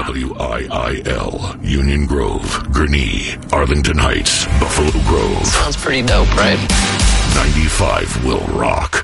WIIL, Union Grove, Gurnee, Arlington Heights, Buffalo Grove. Sounds pretty dope, right? 95 will rock.